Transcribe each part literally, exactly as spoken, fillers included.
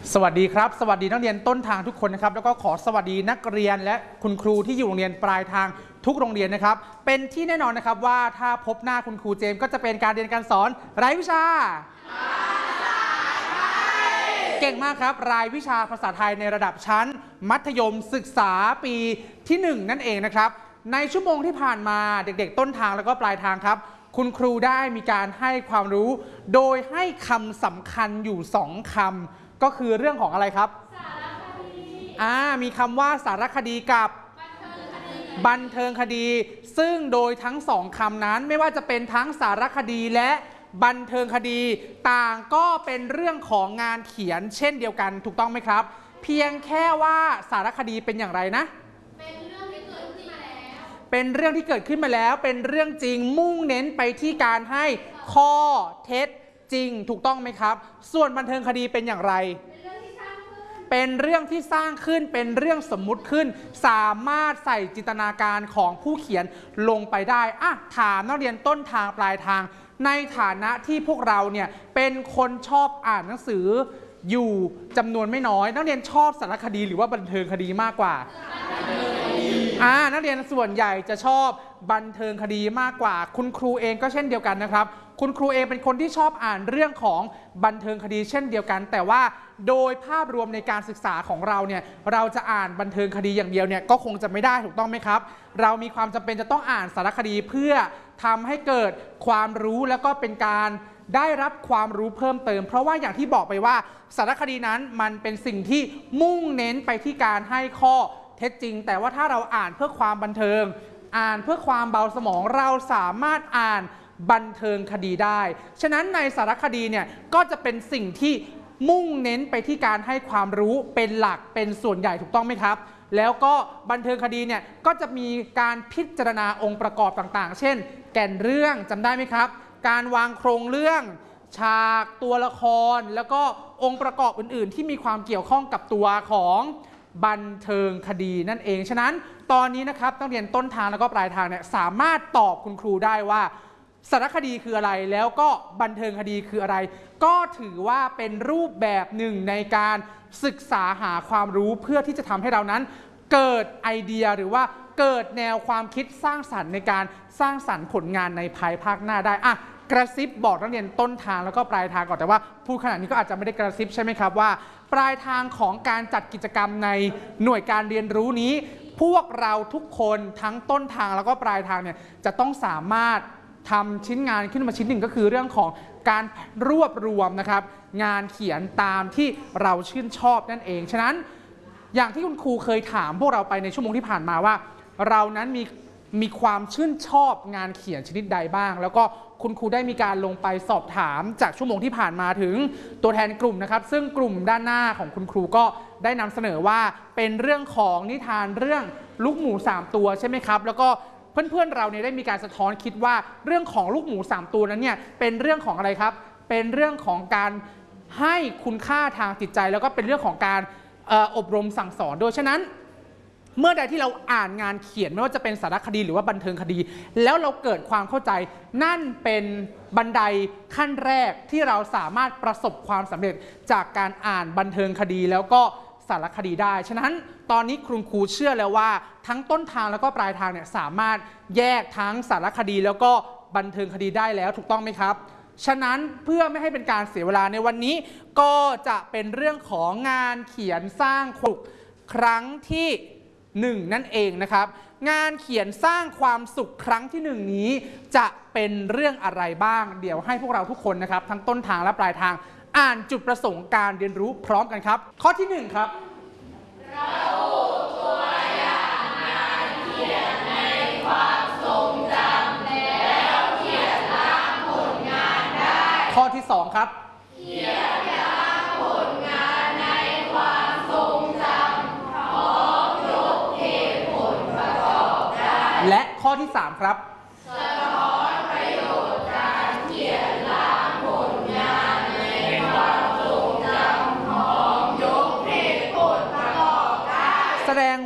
สวัสดีครับสวัสดีนักเรียนต้นทางทุกคนนะครับแล้วก็ขอสวัสดีนักเรียนและคุณครูที่อยู่โรงเรียนปลายทางทุกโรงเรียนนะครับเป็นที่แน่นอนนะครับว่าถ้าพบหน้าคุณครูเจมส์ก็จะเป็นการเรียนการสอนรายวิชาเก่งมากครับรายวิชาภาษาไทยในระดับชั้นมัธยมศึกษาปีที่หนึ่งนั่นเองนะครับในชั่วโมงที่ผ่านมาเด็กๆต้นทางแล้วก็ปลายทางครับคุณครูได้มีการให้ความรู้โดยให้คำสำคัญอยู่สองคำก็คือเรื่องของอะไรครับสารคดีอ่ามีคำว่าสารคดีกับบันเทิงคดีซึ่งโดยทั้งสองคำนั้นไม่ว่าจะเป็นทั้งสารคดีและบันเทิงคดีต่างก็เป็นเรื่องของงานเขียนเช่นเดียวกันถูกต้องไหมครับเพียงแค่ว่าสารคดีเป็นอย่างไรนะเป็นเรื่องที่เกิดขึ้นมาแล้วเป็นเรื่องที่เกิดขึ้นมาแล้วเป็นเรื่องจริงมุ่งเน้นไปที่การให้ข้อเท็จจริงถูกต้องไหมครับส่วนบันเทิงคดีเป็นอย่างไรเป็นเรื่องที่สร้างขึ้นเป็นเรื่องสมมุติขึ้นสามารถใส่จินตนาการของผู้เขียนลงไปได้อ่ะถามนักเรียนต้นทางปลายทางในฐานะที่พวกเราเนี่ยเป็นคนชอบอ่านหนังสืออยู่จำนวนไม่น้อยนักเรียนชอบสารคดีหรือว่าบันเทิงคดีมากกว่าอ่านักเรียนส่วนใหญ่จะชอบบันเทิงคดีมากกว่าคุณครูเองก็เช่นเดียวกันนะครับคุณครูเองเป็นคนที่ชอบอ่านเรื่องของบันเทิงคดีเช่นเดียวกันแต่ว่าโดยภาพรวมในการศึกษาของเราเนี่ยเราจะอ่านบันเทิงคดีอย่างเดียวเนี่ยก็คงจะไม่ได้ถูกต้องไหมครับเรามีความจำเป็นจะต้องอ่านสารคดีเพื่อทำให้เกิดความรู้แล้วก็เป็นการได้รับความรู้เพิ่มเติมเพราะว่าอย่างที่บอกไปว่าสารคดีนั้นมันเป็นสิ่งที่มุ่งเน้นไปที่การให้ข้อเท็จจริงแต่ว่าถ้าเราอ่านเพื่อความบันเทิงอ่านเพื่อความเบาสมองเราสามารถอ่านบันเทิงคดีได้ฉะนั้นในสารคดีเนี่ยก็จะเป็นสิ่งที่มุ่งเน้นไปที่การให้ความรู้เป็นหลักเป็นส่วนใหญ่ถูกต้องไหมครับแล้วก็บันเทิงคดีเนี่ยก็จะมีการพิจารณาองค์ประกอบต่างๆเช่นแก่นเรื่องจำได้ไหมครับการวางโครงเรื่องฉากตัวละครแล้วก็องค์ประกอบอื่นๆที่มีความเกี่ยวข้องกับตัวของบันเทิงคดีนั่นเองฉะนั้นตอนนี้นะครับนักเรียนต้นทางแล้วก็ปลายทางเนี่ยสามารถตอบคุณครูได้ว่าสารคดีคืออะไรแล้วก็บันเทิงคดีคืออะไรก็ถือว่าเป็นรูปแบบหนึ่งในการศึกษาหาความรู้เพื่อที่จะทำให้เรานั้นเกิดไอเดียหรือว่าเกิดแนวความคิดสร้างสรรค์ในการสร้างสรรค์ผลงานในภายภาคหน้าได้อ่ะกระซิบบอกนักเรียนต้นทางแล้วก็ปลายทางก่อนแต่ว่าพูดขนาดนี้ก็อาจจะไม่ได้กระซิบใช่ไหมครับว่าปลายทางของการจัดกิจกรรมในหน่วยการเรียนรู้นี้พวกเราทุกคนทั้งต้นทางแล้วก็ปลายทางเนี่ยจะต้องสามารถทำชิ้นงานขึ้นมาชิ้นหนึ่งก็คือเรื่องของการรวบรวมนะครับงานเขียนตามที่เราชื่นชอบนั่นเองฉะนั้นอย่างที่คุณครูเคยถามพวกเราไปในชั่วโมงที่ผ่านมาว่าเรานั้นมีมีความชื่นชอบงานเขียนชนิดใดบ้างแล้วก็คุณครูได้มีการลงไปสอบถามจากชั่วโมงที่ผ่านมาถึงตัวแทนกลุ่มนะครับซึ่งกลุ่มด้านหน้าของคุณครูก็ได้นำเสนอว่าเป็นเรื่องของนิทานเรื่องลูกหมูสามตัวใช่ไหมครับแล้วก็เพื่อนๆเราเนี่ยได้มีการสะท้อนคิดว่าเรื่องของลูกหมูสามตัวนั้นเนี่ยเป็นเรื่องของอะไรครับเป็นเรื่องของการให้คุณค่าทางจิตใจแล้วก็เป็นเรื่องของการอบรมสั่งสอนโดยฉะนั้นเมื่อใดที่เราอ่านงานเขียนไม่ว่าจะเป็นสารคดีหรือว่าบันเทิงคดีแล้วเราเกิดความเข้าใจนั่นเป็นบันไดขั้นแรกที่เราสามารถประสบความสำเร็จจากการอ่านบันเทิงคดีแล้วก็สารคดีได้ฉะนั้นตอนนี้คุณครูเชื่อแล้วว่าทั้งต้นทางแล้วก็ปลายทางเนี่ยสามารถแยกทั้งสารคดีแล้วก็บันเทิงคดีได้แล้วถูกต้องไหมครับฉะนั้นเพื่อไม่ให้เป็นการเสียเวลาในวันนี้ก็จะเป็นเรื่องของงานเขียนสร้างสุขครั้งที่หนึ่งนั่นเองนะครับงานเขียนสร้างความสุขครั้งที่หนึ่งนี้จะเป็นเรื่องอะไรบ้างเดี๋ยวให้พวกเราทุกคนนะครับทั้งต้นทางและปลายทางอ่านจุดประสงค์การเรียนรู้พร้อมกันครับข้อที่หนึ่งครับระบุตัวอย่างงานเขียนในความทรงจำแล้วเขียนร่างผลงานได้ข้อที่สองครับเขียนร่างผลงานในความทรงจำพร้อมยกเหตุผลประกอบได้และข้อที่สามครับสะท้อนประโยชน์การเขียนร่างผลงานในความทรงจำพร้อมยกเหตุผลประกอบได้แสดงว่า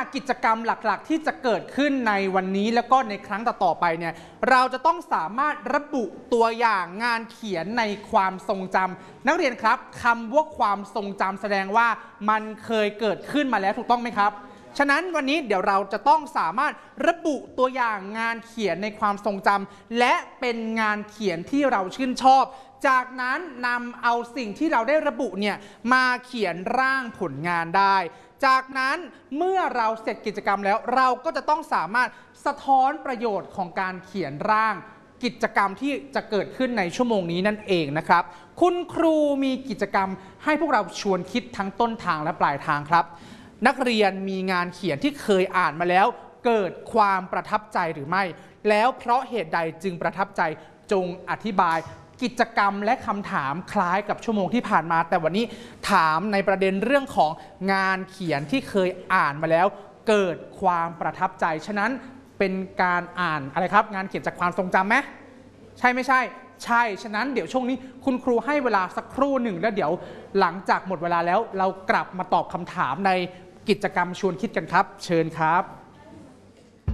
กิจกรรมหลักๆที่จะเกิดขึ้นในวันนี้แล้วก็ในครั้งต่อๆไปเนี่ยเราจะต้องสามารถระบุตัวอย่างงานเขียนในความทรงจำนักเรียนครับคำว่าความทรงจำแสดงว่ามันเคยเกิดขึ้นมาแล้วถูกต้องไหมครับฉะนั้นวันนี้เดี๋ยวเราจะต้องสามารถระบุตัวอย่างงานเขียนในความทรงจำและเป็นงานเขียนที่เราชื่นชอบจากนั้นนำเอาสิ่งที่เราได้ระบุเนี่ยมาเขียนร่างผลงานได้จากนั้นเมื่อเราเสร็จกิจกรรมแล้วเราก็จะต้องสามารถสะท้อนประโยชน์ของการเขียนร่างกิจกรรมที่จะเกิดขึ้นในชั่วโมงนี้นั่นเองนะครับคุณครูมีกิจกรรมให้พวกเราชวนคิดทั้งต้นทางและปลายทางครับนักเรียนมีงานเขียนที่เคยอ่านมาแล้วเกิดความประทับใจหรือไม่แล้วเพราะเหตุใดจึงประทับใจจงอธิบายกิจกรรมและคำถามคล้ายกับชั่วโมงที่ผ่านมาแต่วันนี้ถามในประเด็นเรื่องของงานเขียนที่เคยอ่านมาแล้วเกิดความประทับใจฉะนั้นเป็นการอ่านอะไรครับงานเขียนจากความทรงจำไหมใช่ไม่ใช่ใช่ฉะนั้นเดี๋ยวช่วงนี้คุณครูให้เวลาสักครู่หนึ่งแล้วเดี๋ยวหลังจากหมดเวลาแล้วเรากลับมาตอบคำถามในกิจกรรมชวนคิดกันครับเชิญครับ